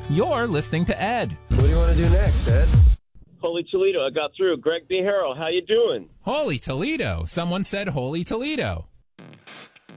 You're listening to Ed. What do you want to do next, Ed? Holy Toledo, I got through. Greg B. Harrell, how you doing? Holy Toledo. Someone said Holy Toledo.